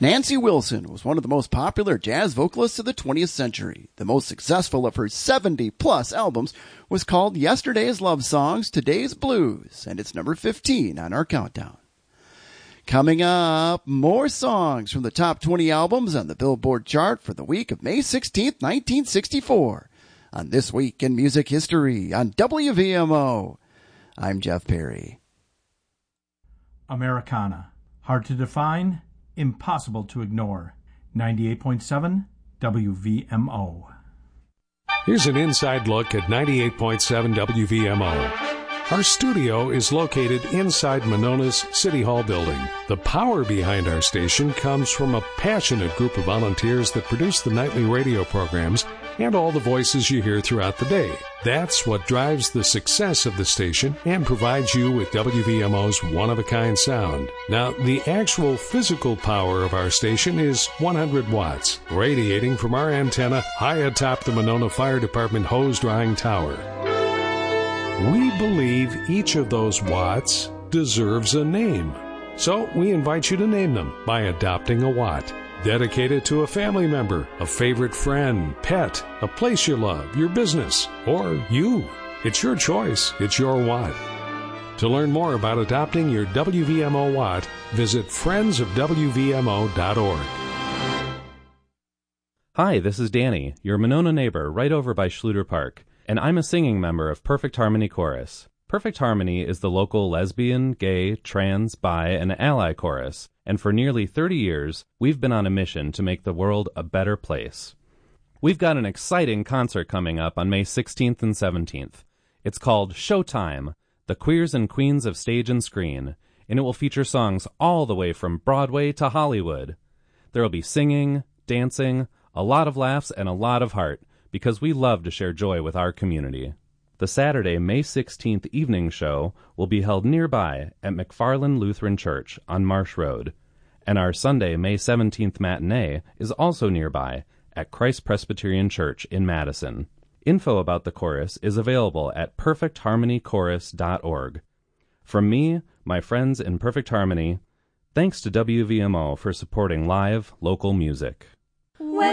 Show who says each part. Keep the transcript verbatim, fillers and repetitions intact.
Speaker 1: Nancy Wilson was one of the most popular jazz vocalists of the twentieth century. The most successful of her seventy-plus albums was called Yesterday's Love Songs, Today's Blues, and it's number fifteen on our countdown. Coming up, more songs from the top twenty albums on the Billboard chart for the week of May sixteenth, nineteen sixty-four. On This Week in Music History on W V M O. I'm Jeff Perry.
Speaker 2: Americana. Hard to define, impossible to ignore. ninety-eight point seven W V M O.
Speaker 3: Here's an inside look at ninety-eight point seven W V M O. Our studio is located inside Monona's City Hall building. The power behind our station comes from a passionate group of volunteers that produce the nightly radio programs and all the voices you hear throughout the day. That's what drives the success of the station and provides you with W V M O's one-of-a-kind sound. Now, the actual physical power of our station is one hundred watts, radiating from our antenna high atop the Monona Fire Department hose drying tower. We believe each of those watts deserves a name. So we invite you to name them by adopting a watt. Dedicate it to a family member, a favorite friend, pet, a place you love, your business, or you. It's your choice. It's your watt. To learn more about adopting your W V M O watt, visit friends of W V M O dot org.
Speaker 4: Hi, this is Danny, your Monona neighbor right over by Schluter Park, and I'm a singing member of Perfect Harmony Chorus. Perfect Harmony is the local lesbian, gay, trans, bi, and ally chorus, and for nearly thirty years, we've been on a mission to make the world a better place. We've got an exciting concert coming up on May sixteenth and seventeenth. It's called Showtime, the Queers and Queens of Stage and Screen, and it will feature songs all the way from Broadway to Hollywood. There will be singing, dancing, a lot of laughs, and a lot of heart, because we love to share joy with our community. The Saturday, May sixteenth evening show will be held nearby at McFarland Lutheran Church on Marsh Road, and our Sunday, May seventeenth matinee is also nearby at Christ Presbyterian Church in Madison. Info about the chorus is available at perfect harmony chorus dot org. From me, my friends in Perfect Harmony, thanks to W V M O for supporting live, local music.